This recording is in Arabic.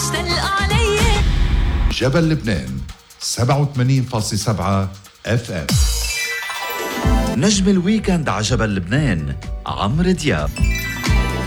مشتاق علي. جبل لبنان 87.7 FM. نجم الويكند على جبل لبنان عمرو دياب.